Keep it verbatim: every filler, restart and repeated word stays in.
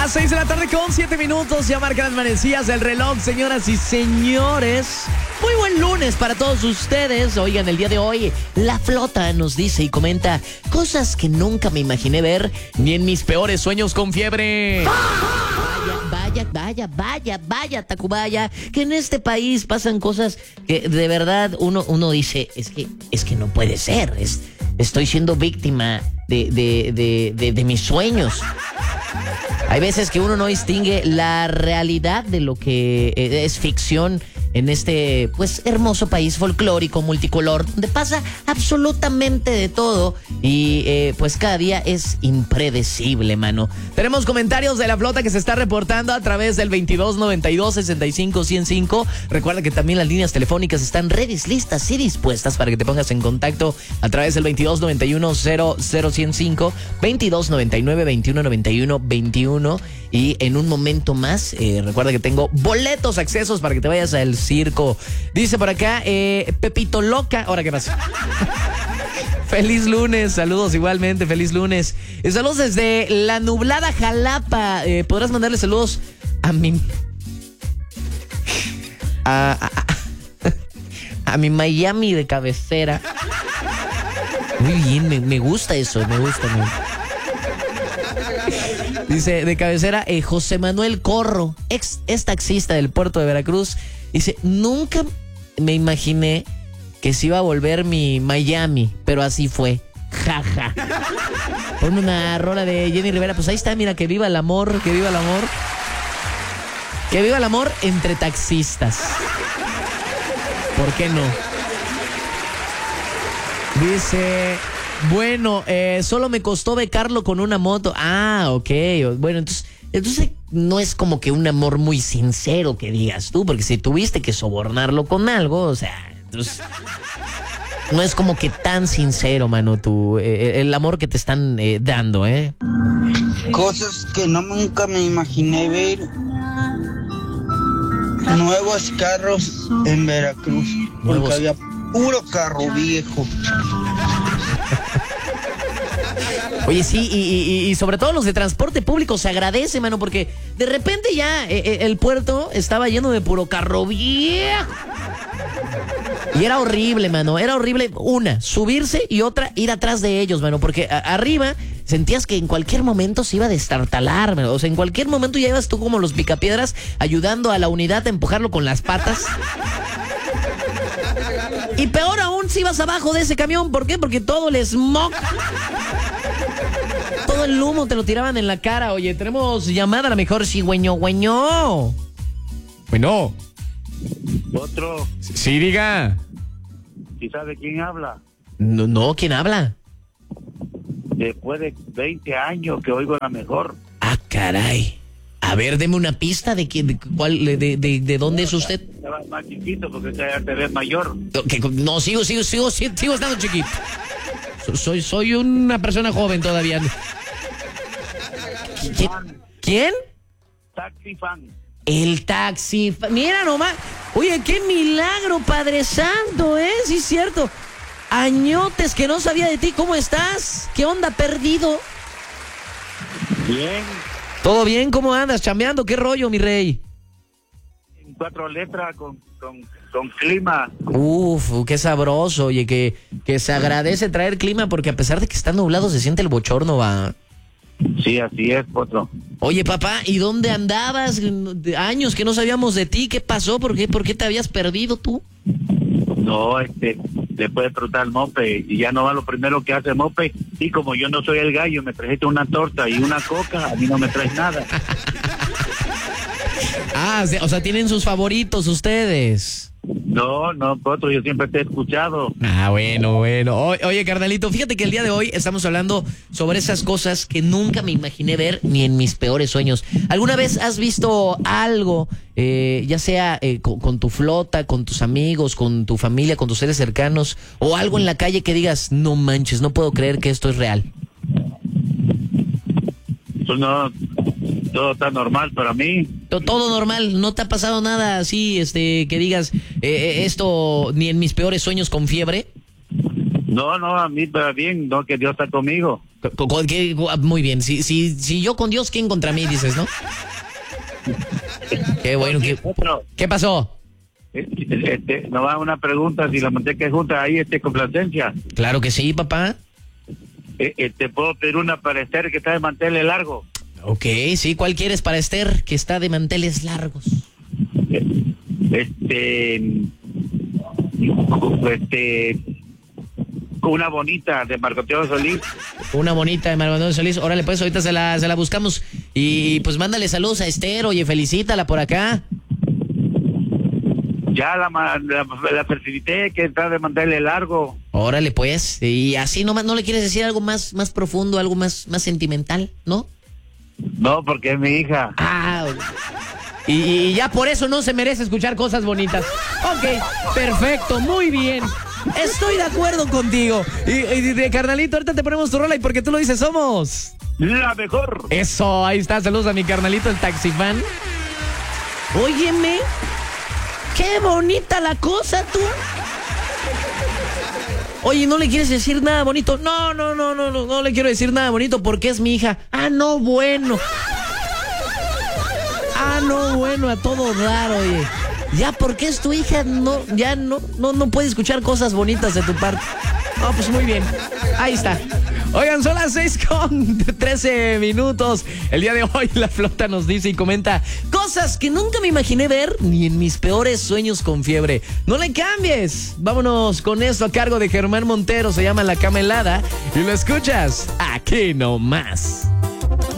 las seis de la tarde con siete minutos, ya marcan las manecillas del reloj, señoras y señores. Muy buen lunes para todos ustedes. Oigan, el día de hoy, La Flota nos dice y comenta cosas que nunca me imaginé ver, ni en mis peores sueños con fiebre. Vaya, vaya, vaya, vaya, vaya, Tacubaya, que en este país pasan cosas que de verdad uno, uno dice, es que, es que no puede ser, es, estoy siendo víctima de, de, de, de, de mis sueños. Hay veces que uno no distingue la realidad de lo que es ficción en este, pues, hermoso país folclórico, multicolor, donde pasa absolutamente de todo y, eh, pues, cada día es impredecible, mano. Tenemos comentarios de La Flota que se está reportando a través del veintidós noventa y dos sesenta y cinco ciento cinco. Recuerda que también las líneas telefónicas están ready, listas y dispuestas para que te pongas en contacto a través del veintidós noventa y uno cero cero ciento cinco, veintidós noventa y nueve veintiuno noventa y uno veintiuno. Y en un momento más, eh, recuerda que tengo boletos, accesos para que te vayas al circo. Dice por acá, eh, Pepito Loca. Ahora, ¿qué pasa? Feliz lunes, saludos igualmente, feliz lunes. Eh, saludos desde la nublada Jalapa. Eh, ¿Podrás mandarle saludos a mi... A, a, a, a mi Miami de cabecera? Muy bien, me, me gusta eso, me gusta mucho. Dice, de cabecera, eh, José Manuel Corro, ex, ex taxista del puerto de Veracruz. Dice, nunca me imaginé que se iba a volver mi Miami, pero así fue. Jaja. Ja. Ponme una rola de Jenny Rivera. Pues ahí está, mira, que viva el amor, que viva el amor. Que viva el amor entre taxistas. ¿Por qué no? Dice... Bueno, eh, solo me costó becarlo con una moto. Ah, ok. Bueno, entonces, entonces no es como que un amor muy sincero que digas tú, porque si tuviste que sobornarlo con algo, o sea, entonces no es como que tan sincero, mano, tú, eh, el amor que te están eh, dando, ¿eh? Cosas que no nunca me imaginé ver. Nuevos carros en Veracruz, porque Nuevos. había puro carro viejo. Oye, sí, y, y, y sobre todo los de transporte público se agradece, mano, porque de repente ya eh, el puerto estaba lleno de puro carro viejo. Y era horrible, mano, era horrible, una, subirse y otra, ir atrás de ellos, mano, porque a, arriba sentías que en cualquier momento se iba a destartalar, mano. O sea, en cualquier momento ya ibas tú como los picapiedras ayudando a la unidad a empujarlo con las patas. Y peor aún si ibas abajo de ese camión, ¿por qué? Porque todo el smog, todo el humo te lo tiraban en la cara. Oye, tenemos llamada a la mejor cigüeño, güeño. Bueno. Otro. Sí, diga. ¿Sí sabe quién habla? No, no, ¿quién habla? Después de veinte años que oigo la mejor. Ah, caray. A ver, deme una pista de quién, de cuál, de, de, de, de dónde es usted. Estaba más chiquito porque ya te ves mayor. Que, no, sigo, sigo, sigo, sigo, sigo estando chiquito. Soy, soy una persona joven todavía. ¿Quién? ¿Quién? Taxi fan. El taxi. Mira nomás. Oye, qué milagro, Padre Santo, ¿eh? Sí, es cierto. Añotes que no sabía de ti. ¿Cómo estás? ¿Qué onda, perdido? Bien. ¿Todo bien? ¿Cómo andas? ¿Chambeando? ¿Qué rollo, mi rey? En cuatro letras con, con, con clima. Uf, qué sabroso. Oye, que, que se agradece traer clima porque a pesar de que está nublado se siente el bochorno, va. Sí, así es, Potro. Oye, papá, ¿y dónde andabas? Años que no sabíamos de ti. ¿Qué pasó? ¿Por qué, por qué te habías perdido tú? No, este, después de trotar el mope, y ya no va lo primero que hace el mope, y como yo no soy el gallo, me trajiste una torta y una coca, a mí no me traes nada. Ah, o sea, tienen sus favoritos ustedes. No, no, Potro, yo siempre te he escuchado. Ah, bueno, bueno. O, oye, carnalito, fíjate que el día de hoy estamos hablando sobre esas cosas que nunca me imaginé ver ni en mis peores sueños. ¿Alguna vez has visto algo, eh, ya sea eh, con, con tu flota, con tus amigos, con tu familia, con tus seres cercanos, o algo en la calle que digas, no manches, no puedo creer que esto es real? Pues no, todo está normal para mí. Todo normal, ¿no te ha pasado nada así, este, que digas, eh, esto ni en mis peores sueños con fiebre? No, no, a mí va bien, no, que Dios está conmigo. Con- con- que- Muy bien, si, si, si yo con Dios, ¿quién contra mí, dices, no? Qué bueno, ¿qué, Otro, ¿qué pasó? este, no va una pregunta, si la manteca es junta, ahí este complacencia. Claro que sí, papá. Eh, eh, te puedo pedir una para Esther que está de manteles largo. Ok, sí, ¿cuál quieres para Esther, que está de manteles largos? Eh, Este, este, una bonita de Marco Antonio Solís. Una bonita de Marco Antonio Solís. Órale, pues, ahorita se la, se la buscamos. Y pues mándale saludos a Esther, oye, felicítala por acá. Ya la, ma- la, la felicité que está de manteles largo. Órale, pues. Y así nomás, ¿no le quieres decir algo más, más profundo, algo más, más sentimental, no? No, porque es mi hija. Ah, y, y ya por eso no se merece escuchar cosas bonitas. Ok, perfecto, muy bien. Estoy de acuerdo contigo. Y, y de carnalito, ahorita te ponemos tu rola y porque tú lo dices, somos La mejor. eso, ahí está, saludos a mi carnalito, el taxifan. Óyeme, qué bonita la cosa, tú. Oye, ¿no le quieres decir nada bonito? No, no, no, no, no, no le quiero decir nada bonito porque es mi hija. Ah, no, bueno. Ah, no, bueno, a todo dar, oye. Ya porque es tu hija, no, ya no, no, no puede escuchar cosas bonitas de tu parte. Ah, pues muy bien. Ahí está. Oigan, son las seis con trece minutos. El día de hoy la flota nos dice y comenta cosas que nunca me imaginé ver ni en mis peores sueños con fiebre. No le cambies. Vámonos con esto a cargo de Germán Montero. Se llama La Cama Helada y lo escuchas aquí nomás.